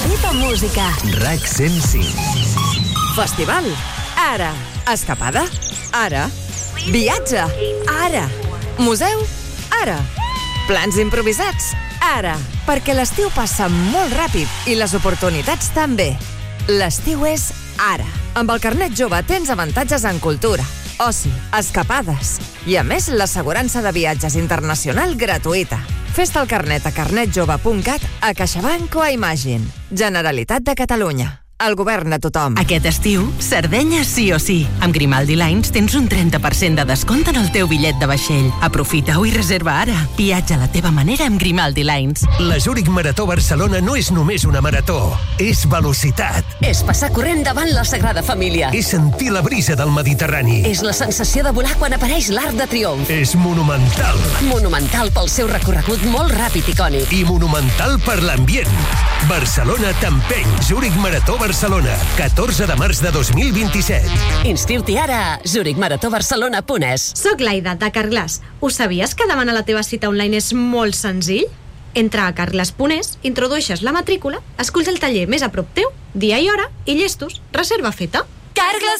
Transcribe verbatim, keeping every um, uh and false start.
teva música. RAC cent cinc. Festival. Ara. Escapada. Ara. Viatge. Ara. Museu. Ara. Plans improvisats. Ara. Perquè l'estiu passa molt ràpid i les oportunitats també. L'estiu és ara. Amb el carnet jove tens avantatges en cultura, oci, escapades i, a més, l'assegurança de viatges internacional gratuïta. Fes-te el carnet a carnet jove punt cat, a CaixaBank o a Imagine. Generalitat de Catalunya. El govern de tothom. Aquest estiu, Sardenya sí o sí. Amb Grimaldi Lines tens un trenta per cent de descompte en el teu bitllet de vaixell. Aprofita-ho i reserva ara. Viatja a la teva manera amb Grimaldi Lines. La Zurich Marató Barcelona no és només una marató, és velocitat. És passar corrent davant la Sagrada Família. És sentir la brisa del Mediterrani. És la sensació de volar quan apareix l'Arc de Triomf. És monumental. Monumental pel seu recorregut molt ràpid i icònic. I monumental per l'ambient. Barcelona t'empeny. Zurich Marató Barcelona, catorze de març de dos mil vint-i-set. Inscriu-t'hi ara a zurich marató barcelona punt es. Soc l'Aida, de Carglass. Ho sabies que demanar la teva cita online és molt senzill? Entra a carglass punt es, introdueixes la matrícula, esculls el taller més a prop teu, dia i hora i llestos. Reserva feta. Carglass